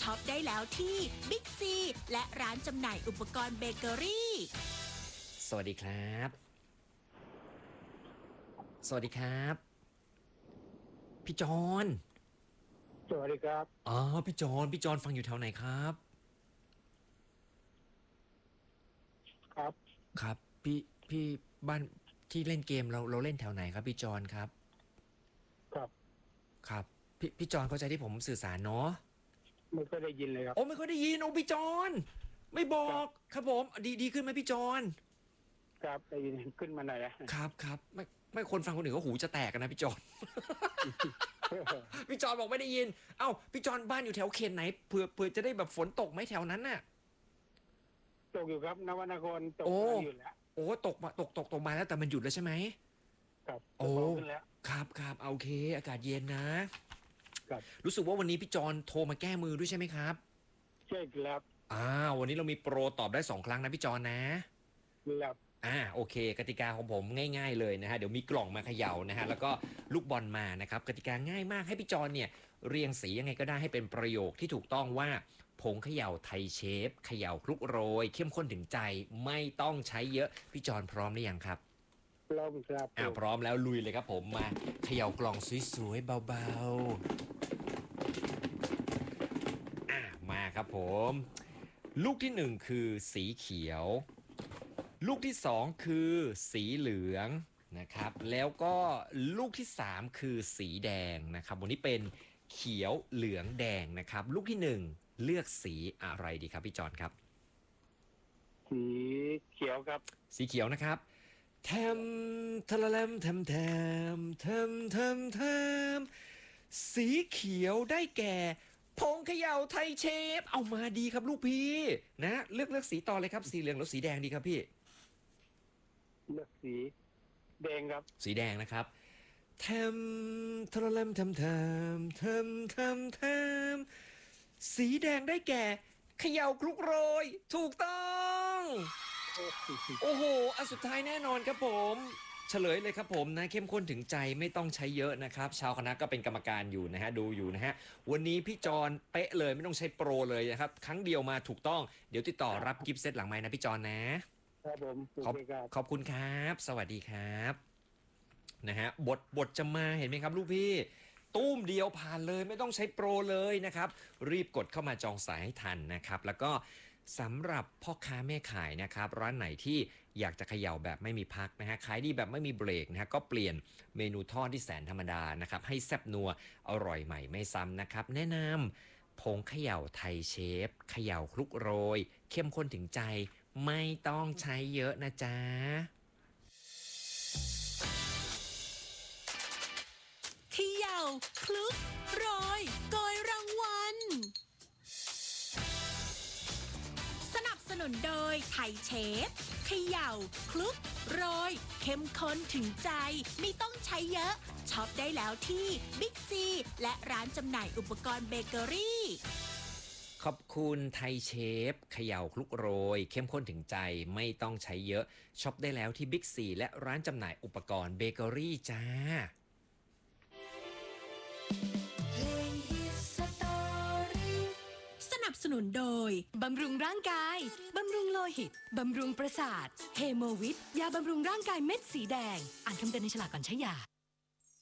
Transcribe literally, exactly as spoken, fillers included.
ช็อปได้แล้วที่บิ๊กซีและร้านจำหน่ายอุปกรณ์เบเกอรี่สวัสดีครับ สวัสดีครับพี่จอนสวัสดีครับอ๋อพี่จอนพี่จอนฟังอยู่แถวไหนครับครับครับพี่พี่บ้านที่เล่นเกมเราเราเล่นแถวไหนครับพี่จอนครับครับครับพี่พี่จอนเข้าใจที่ผมสื่อสารเนาะไม่ค่อยได้ยินเลยครับโอ้ไม่ค่อยได้ยินโอ้พี่จอนไม่บอกครับผมดีดีขึ้นไหมพี่จอนครับได้ยินขึ้นมาหน่อยนะครับครับไม่ไม่คนฟังคนอื่นก็หูจะแตกกันนะพี่จอน พี่จอนบอกไม่ได้ยินเอ้าพี่จอนบ้านอยู่แถวเขตไหนเผื่อเผื่อจะได้แบบฝนตกไหมแถวนั้นน่ะตกอยู่ครับนวนครตกอยู่แล้วโอ้ตกมาตกตกตกมาแล้วแต่มันหยุดแล้วใช่ไหมครับโอ้ขึ้นแล้วครับครับโอเคอากาศเย็นนะครับรู้สึกว่าวันนี้พี่จอนโทรมาแก้มือด้วยใช่ไหมครับใช่ครับอ่าวันนี้เรามีโปรตอบได้สองครั้งนะพี่จอนนะครับอ่าโอเคกติกาของผมง่ายๆเลยนะฮะเดี๋ยวมีกล่องมาเขย่านะฮะแล้วก็ลูกบอลมานะครับกติกาง่ายมากให้พี่จอนเนี่ยเรียงสียังไงก็ได้ให้เป็นประโยคที่ถูกต้องว่าผงเขย่าไทยเชฟเขย่าคลุกโรยเข้มข้นถึงใจไม่ต้องใช้เยอะพี่จอนพร้อมหรือยังครับพร้อมครับอ่าพร้อมแล้วลุยเลยครับผมมาเขย่ากล่องสวยๆเบาๆอ่ามาครับผมลูกที่หนึ่งคือสีเขียวลูกที่สองคือสีเหลืองนะครับแล้วก็ลูกที่สามคือสีแดงนะครับวันนี้เป็นเขียวเหลืองแดงนะครับลูกที่หนึ่งเลือกสีอะไรดีครับพี่จอนครับสีเขียวครับสีเขียวนะครับแทมทะละแลมแทมแทมแทมแทมแทมสีเขียวได้แก่ผงเขย่าไทยเชฟเอามาดีครับลูกพี่นะเลือกเลือกสีต่อเลยครับสีเหลืองหรือสีแดงดีครับพี่เลือกสีแดงครับสีแดงนะครับแทมทะละแลมแทมแทมแทมแทมแทมสีแดงได้แก่เขย่าคลุกโรยถูกต้องโอ้โหอันสุดท้ายแน่นอนครับผมเฉลยเลยครับผมนะเข้มข้นถึงใจไม่ต้องใช้เยอะนะครับชาวคณะก็เป็นกรรมการอยู่นะฮะดูอยู่นะฮะวันนี้พี่จอนเป๊ะเลยไม่ต้องใช้โปรเลยนะครับครั้งเดียวมาถูกต้องเดี๋ยวติดต่อรับกิฟต์เซตหลังไมค์นะพี่จอนนะครับผมขอบขอบคุณครับสวัสดีครับนะฮะบทบทจะมาเห็นไหมครับลูกพี่ตุ้มเดียวผ่านเลยไม่ต้องใช้โปรเลยนะครับรีบกดเข้ามาจองสายให้ทันนะครับแล้วก็สำหรับพ่อค้าแม่ขายนะครับร้านไหนที่อยากจะเขย่าแบบไม่มีพักนะฮะขายดีแบบไม่มีเบรกนะฮะก็เปลี่ยนเมนูทอดที่แสนธรรมดานะครับให้แซ่บนัวอร่อยใหม่ไม่ซ้ำนะครับแนะนำผงเขย่าไทยเชฟเขย่าคลุกโรยเข้มข้นถึงใจไม่ต้องใช้เยอะนะจ๊ะเขย่าคลุกโรยโกยรางวัลสนับสนุนโดยไทยเชฟเขย่าคลุกโรยเข้มข้นถึงใจไม่ต้องใช้เยอะช็อปได้แล้วที่บิ๊กซีและร้านจำหน่ายอุปกรณ์เบเกอรี่ขอบคุณไทยเชฟเขย่าคลุกโรยเข้มข้นถึงใจไม่ต้องใช้เยอะช็อปได้แล้วที่บิ๊กซีและร้านจำหน่ายอุปกรณ์เบเกอรี่จ้าสนับสนุนโดยบำรุงร่างกายบำรุงโลหิตบำรุงประสาทเฮโมวิทยาบำรุงร่างกายเม็ดสีแดงอ่านคำเตือนในฉลากก่อนใช้ยา